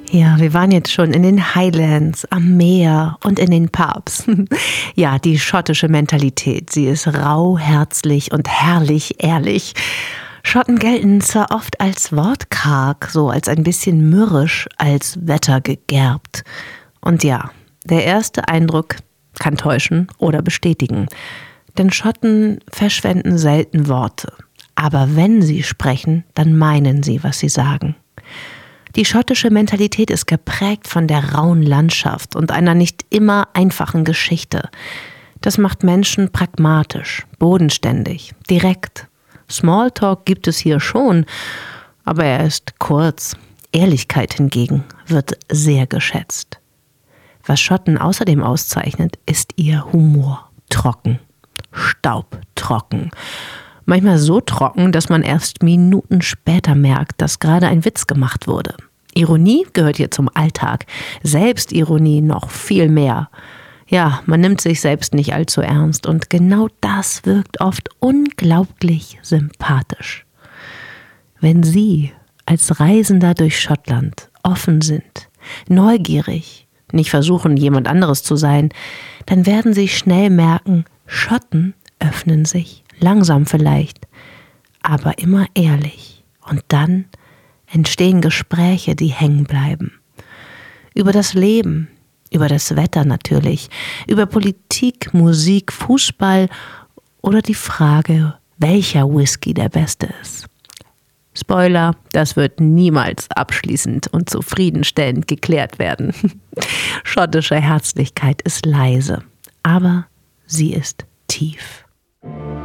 Ja, wir waren jetzt schon in den Highlands, am Meer und in den Pubs. Ja, die schottische Mentalität, sie ist rau, herzlich und herrlich ehrlich. Schotten gelten zwar oft als wortkarg, so als ein bisschen mürrisch, als wettergegerbt. Und ja, der erste Eindruck kann täuschen oder bestätigen. Denn Schotten verschwenden selten Worte. Aber wenn sie sprechen, dann meinen sie, was sie sagen. Die schottische Mentalität ist geprägt von der rauen Landschaft und einer nicht immer einfachen Geschichte. Das macht Menschen pragmatisch, bodenständig, direkt. Smalltalk gibt es hier schon, aber er ist kurz. Ehrlichkeit hingegen wird sehr geschätzt. Was Schotten außerdem auszeichnet, ist ihr Humor. Trocken, staubtrocken. Manchmal so trocken, dass man erst Minuten später merkt, dass gerade ein Witz gemacht wurde. Ironie gehört hier zum Alltag, Selbstironie noch viel mehr. Ja, man nimmt sich selbst nicht allzu ernst und genau das wirkt oft unglaublich sympathisch. Wenn Sie als Reisender durch Schottland offen sind, neugierig, nicht versuchen, jemand anderes zu sein, dann werden Sie schnell merken, Schotten öffnen sich. Langsam vielleicht, aber immer ehrlich. Und dann entstehen Gespräche, die hängen bleiben. Über das Leben, über das Wetter natürlich, über Politik, Musik, Fußball oder die Frage, welcher Whisky der beste ist. Spoiler, das wird niemals abschließend und zufriedenstellend geklärt werden. Schottische Herzlichkeit ist leise, aber sie ist tief.